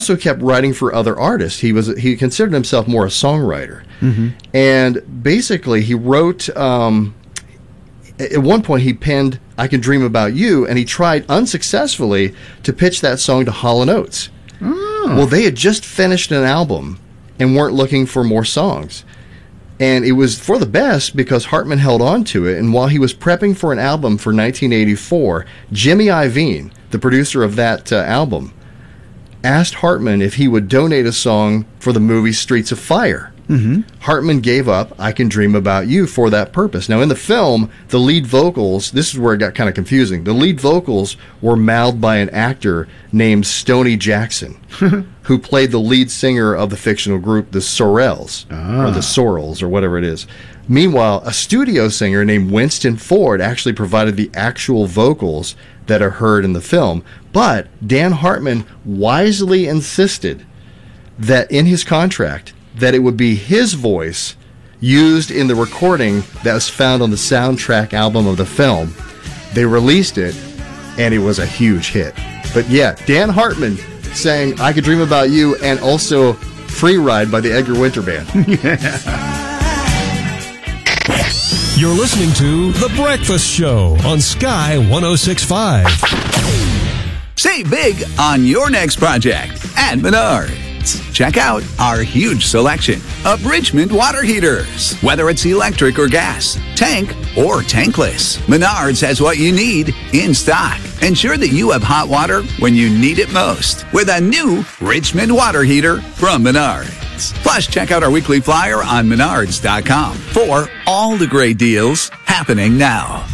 also kept writing for other artists. He considered himself more a songwriter. And basically he wrote, at one point he penned I Can Dream About You, and he tried unsuccessfully to pitch that song to Hall & Oates. Well, they had just finished an album and weren't looking for more songs. And it was for the best because Hartman held on to it. And while he was prepping for an album for 1984, Jimmy Iovine, the producer of that album, asked Hartman if he would donate a song for the movie Streets of Fire. Hartman gave up I Can Dream About You for that purpose. Now, in the film, the lead vocals, this is where it got kind of confusing. The lead vocals were mouthed by an actor named Stoney Jackson, who played the lead singer of the fictional group, the Sorrells, or the Sorrells, or whatever it is. Meanwhile, a studio singer named Winston Ford actually provided the actual vocals that are heard in the film. But Dan Hartman wisely insisted that in his contract, that it would be his voice used in the recording that was found on the soundtrack album of the film. They released it, and it was a huge hit. But yeah, Dan Hartman sang I Could Dream About You and also Free Ride by the Edgar Winter Band. You're listening to The Breakfast Show on Sky 106.5. Save big on your next project at Menards. Check out our huge selection of Richmond water heaters. Whether it's electric or gas, tank or tankless, Menards has what you need in stock. Ensure that you have hot water when you need it most with a new Richmond water heater from Menards. Plus, check out our weekly flyer on Menards.com for all the great deals happening now.